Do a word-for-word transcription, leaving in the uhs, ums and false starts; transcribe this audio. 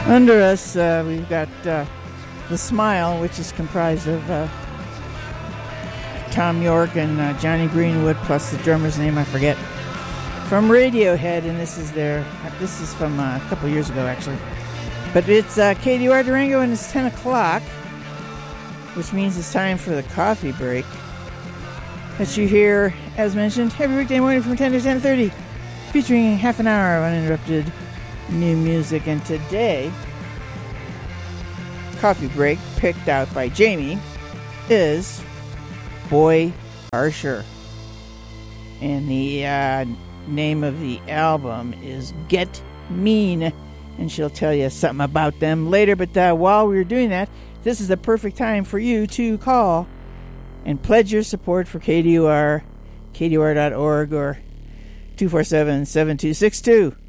Under us, uh, we've got uh, The Smile, which is comprised of uh, Tom York and uh, Johnny Greenwood, plus the drummer's name I forget, from Radiohead, and this is their, this is from uh, a couple years ago, actually. But it's uh, K D U R Durango, and it's ten o'clock, which means it's time for the coffee break that you hear, as mentioned, every weekday morning from ten to ten thirty, featuring half an hour of uninterrupted new music. And today, coffee break picked out by Jamie is Boy Harsher, and the uh, name of the album is Get Mean, and she'll tell you something about them later. But uh, while we were doing that, this is the perfect time for you to call and pledge your support for K D U R, K D U R dot org, or two four seven, seven two six two.